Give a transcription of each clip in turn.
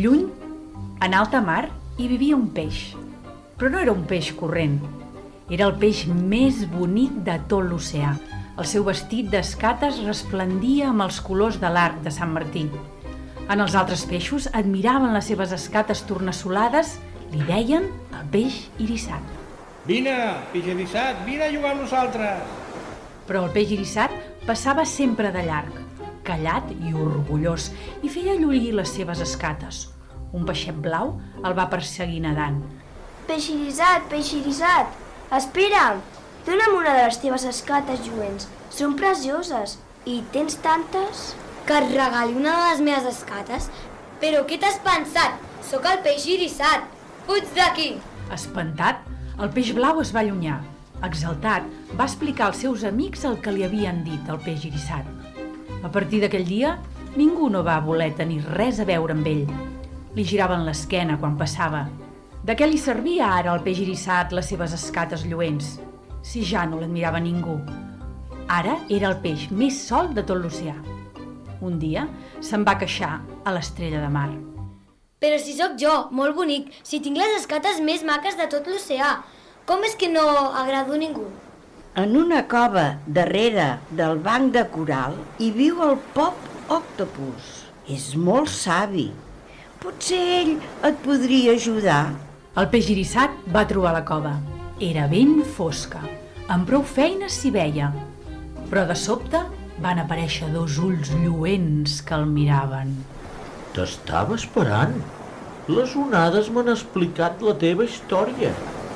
Lluny, en alta mar, hi vivia un peix. Però no era un peix corrent. Era el peix més bonic de tot l'oceà. El seu vestit d'escates resplendia amb els colors de l'arc de Sant Martí. En els altres peixos admiraven les seves escates tornassolades, li deien el peix irissat. Vine, peix irissat, vine a jugar amb nosaltres. Però el peix irissat passava sempre de llarg, callat i orgullós, i feia llullir les seves escates. Un peixet blau el va perseguir nedant. Peix irissat, espera'm! Dóna'm una de les teves escates lluents. Són precioses. I tens tantes? Que et regali una de les meves escates? Però què t'has pensat? Sóc el peix irissat. Fuig d'aquí! Espantat, el peix blau es va allunyar. Exaltat, va explicar als seus amics el que li havien dit al peix irissat. A partir d'aquell dia, ningú no va voler tenir res a veure amb ell. Li giraven l'esquena quan passava. De què li servia ara al peix irissat les seves escates lluents, si ja no l'admirava ningú? Ara era el peix més sol de tot l'oceà. Un dia se'n va queixar a l'estrella de mar. Però si sóc jo, molt bonic, si tinc les escates més maques de tot l'oceà, com és que no agrado a ningú? En una cova darrere del banc de coral hi viu el Pop Octopus. És molt savi. Potser ell et podria ajudar. El peix irissat va trobar la cova. Era ben fosca, amb prou feines s'hi veia. Però de sobte van aparèixer dos ulls lluents que el miraven. T'estava esperant. Les onades m'han explicat la teva història.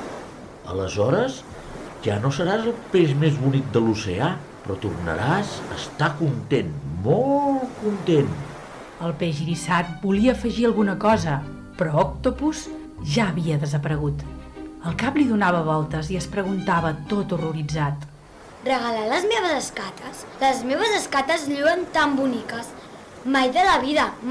Aleshores, ja no seràs el peix més bonic de l'oceà, però tornaràs a estar content, molt content. El peix irissat volia afegir alguna cosa, però Octopus ja havia desaparegut. El cap li donava voltes i es preguntava tot horroritzat. Regalar les meves escates? Les meves escates lluen tan boniques. Mai de la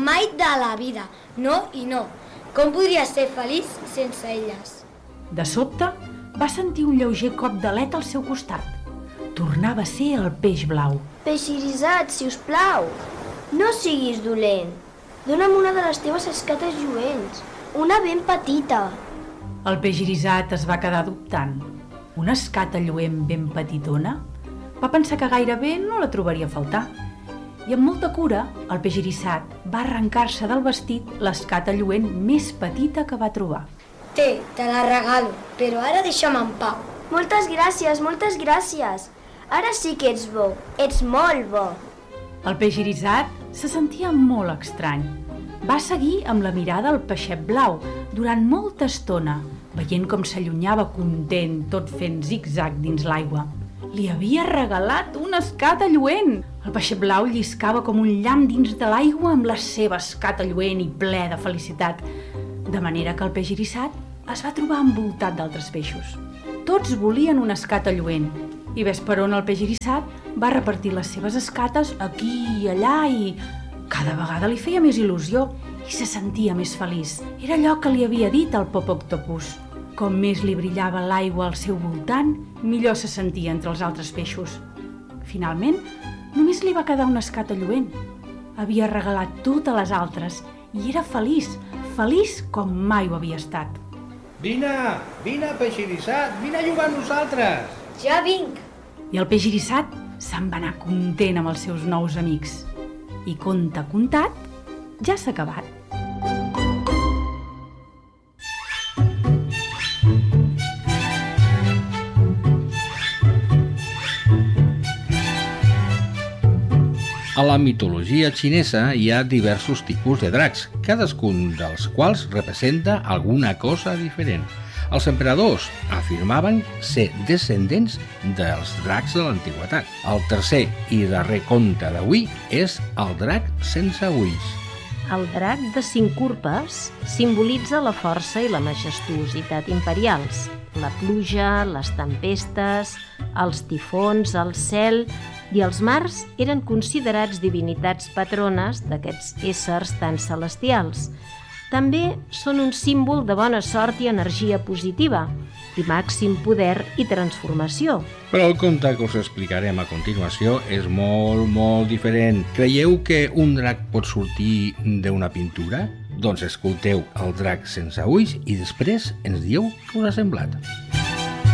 vida. No i no. Com podria ser feliç sense elles? De sobte, va sentir un lleuger cop d'aleta al seu costat. Tornava a ser el peix blau. Peix irissat, si us plau. No siguis dolent. Dóna'm una de les teves escates lluents. Una ben petita. El peix irissat es va quedar dubtant. Una escata lluent ben petitona? Va pensar que gairebé no la trobaria a faltar. I amb molta cura, el peix irissat va arrencar-se del vestit l'escata lluent més petita que va trobar. Te la regalo, però ara deixa'm en pau. Moltes gràcies. Ara sí que ets bo. Ets molt bo. El peix irissat se sentia molt estrany. Va seguir amb la mirada al peixet blau durant molta estona, veient com s'allunyava content, tot fent zig-zag dins l'aigua. Li havia regalat una escata lluent. El peixet blau lliscava com un llamp dins de l'aigua amb la seva escata lluent i ple de felicitat, de manera que el peix irissat es va trobar envoltat d'altres peixos. Tots volien una escata lluent, i ves per on el peix irissat va repartir les seves escates aquí i allà i cada vegada li feia més il·lusió i se sentia més feliç. Era allò que li havia dit el Pop Octopus. Com més li brillava l'aigua al seu voltant, millor se sentia entre els altres peixos. Finalment, només li va quedar una escata lluent. Havia regalat totes les altres i era feliç com mai ho havia estat. Vine, peix irissat, vine a jugar amb nosaltres. Ja vinc. I el peix irissat se'n va anar content amb els seus nous amics. I conte contat, ja s'ha acabat. A la mitologia xinesa hi ha diversos tipus de dracs, cadascun dels quals representa alguna cosa diferent. Els emperadors afirmaven ser descendents dels dracs de l'antiguitat. El tercer i darrer conte d'avui és el drac sense ulls. El drac de 5 urpes simbolitza la força i la majestuositat imperials. La pluja, les tempestes, els tifons, el cel i els mars eren considerats divinitats patrones d'aquests éssers tan celestials. També són un símbol de bona sort i energia positiva, i màxim poder i transformació. Però el conte que us explicarem a continuació és molt diferent. Creieu que un drac pot sortir d'una pintura? Doncs escolteu el drac sense ulls i després ens dieu què us ha semblat.